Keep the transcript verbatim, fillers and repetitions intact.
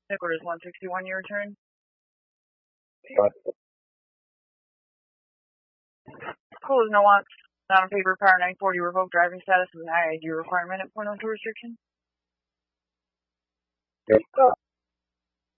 Headquarters one sixty-one, your return. Got it. Cool, no wants. Not in favor of Power nine forty, revoked driving status with an I I D requirement at point oh two restriction. Yes.